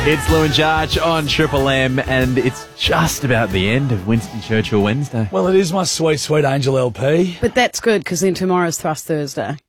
It's Lou and Jarch on Triple M, and it's just about the end of Winston Churchill Wednesday. Well, it is my sweet, sweet Angel LP. But that's good because then tomorrow's Thrust Thursday.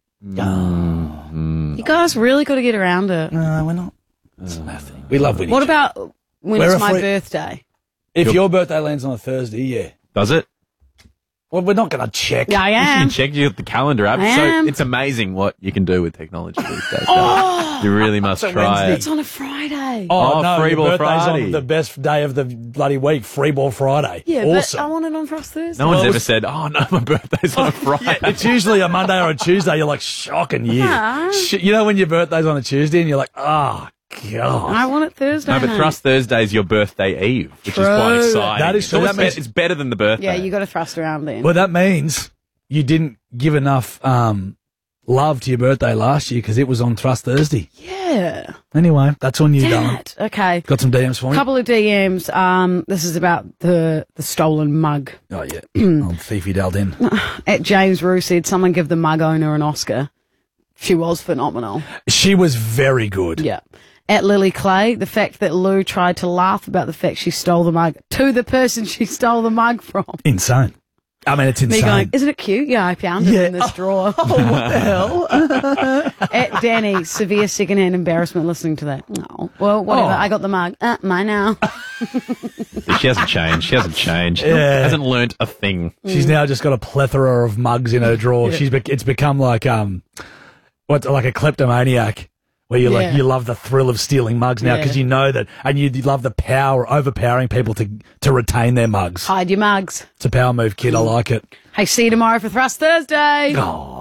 You guys really got to get around it. No, we're not. It's nothing. We love winning. What about when We're it's a my free- birthday? If your birthday lands on a Thursday, yeah. Does it? Well, we're not going to check. Yeah, I You am. can check the calendar app. I am. So it's amazing what you can do with technology these days. You really must So try Wednesday. it. It's on a Friday. Oh, Oh, no, Free your Ball birthday's Friday. on the best day of the bloody week, Free Ball Friday. Yeah, awesome. but I want it on Thrust Thursday. No one's Well, ever said, oh, no, my birthday's on a Friday. It's usually a Monday or a Tuesday. You're like, shocking you. No. You know when your birthday's on a Tuesday and you're like, oh, God. I want it Thursday. No, but mate. Thrust Thursday is your birthday eve, which True. is quite exciting. That is It's true. always That means- it's better than the birthday. Yeah, you got to thrust around then. Well, that means you didn't give enough love to your birthday last year because it was on Thrust Thursday. Yeah. Anyway, that's on you, Damn darling. it. Okay. Got some DMs for me? Couple of DMs. This is about the stolen mug. Oh, yeah. Old thiefy Daldin. At James Rue said, someone give the mug owner an Oscar. She was phenomenal. She was very good. Yeah. At Lily Clay, the fact that Lou tried to laugh about the fact she stole the mug to the person she stole the mug from. Insane. I mean, it's Me insane. going, isn't it cute? Yeah, I found it in this drawer. Oh, what the hell? At Danny, severe secondhand embarrassment listening to that. No. Well, whatever. Oh. I got the mug. Mine now. She hasn't changed. She hasn't changed. Yeah. Hasn't learnt a thing. She's now just got a plethora of mugs in her drawer. It's become like like a kleptomaniac. Where you Yeah. you love the thrill of stealing mugs now because Yeah. you know that, and you love the power, overpowering people to retain their mugs. Hide your mugs. It's a power move, kid. I like it. Hey, see you tomorrow for Thrust Thursday.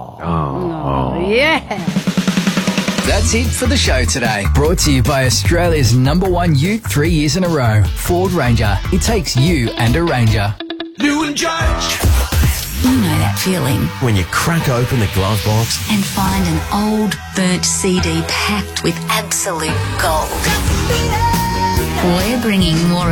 Oh. Yeah. That's it for the show today. Brought to you by Australia's #1 ute 3 years in a row, Ford Ranger. It takes you and a Ranger. Lou and Jarch. You know that feeling When you crack open the glove box. and find an old burnt CD packed with absolute gold. We're bringing more